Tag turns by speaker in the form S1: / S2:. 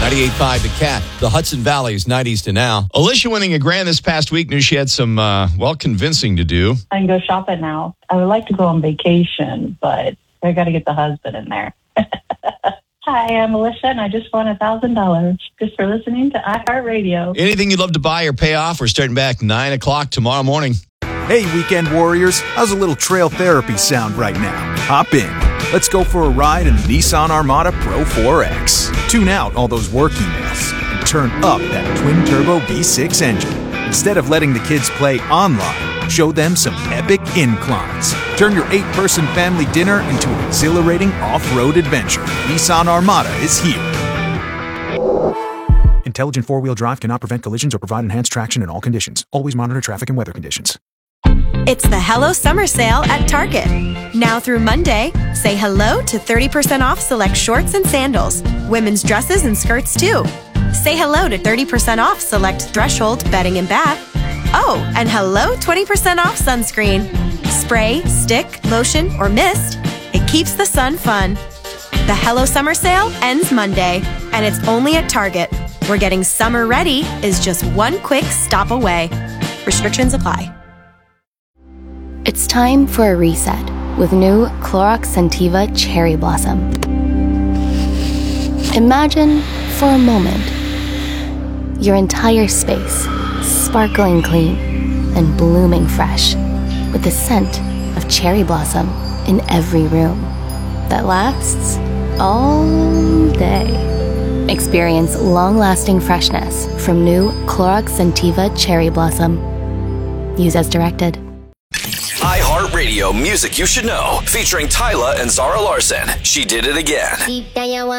S1: 98.5 The Cat, the Hudson Valley's 90s to now. Alicia winning $1,000 this past week knew she had some, convincing to do.
S2: I can go shopping now. I would like to go on vacation, but I got to get the husband in there. Hi, I'm Alicia, and I just won $1,000 just for listening to iHeartRadio.
S1: Anything you'd love to buy or pay off, we're starting back 9 o'clock tomorrow morning.
S3: Hey, weekend warriors, how's a little trail therapy sound right now? Hop in. Let's go for a ride in the Nissan Armada Pro 4X. Tune out all those work emails and turn up that twin-turbo V6 engine. Instead of letting the kids play online, show them some epic inclines. Turn your 8-person family dinner into an exhilarating off-road adventure. Nissan Armada is here. Intelligent four-wheel drive cannot prevent collisions or provide enhanced traction in all conditions. Always monitor traffic and weather conditions.
S4: It's the Hello Summer Sale at Target. Now through Monday, say hello to 30% off select shorts and sandals, women's dresses and skirts too. Say hello to 30% off select Threshold bedding and bath. Oh, and hello 20% off sunscreen. Spray, stick, lotion, or mist. It keeps the sun fun. The Hello Summer Sale ends Monday, and it's only at Target, where getting summer ready is just one quick stop away. Restrictions apply.
S5: It's time for a reset with new Clorox Scentiva Cherry Blossom. Imagine, for a moment, your entire space sparkling clean and blooming fresh with the scent of cherry blossom in every room that lasts all day. Experience long-lasting freshness from new Clorox Scentiva Cherry Blossom. Use as directed.
S6: iHeartRadio Music You Should Know, featuring Tyla and Zara Larson. She Did It Again.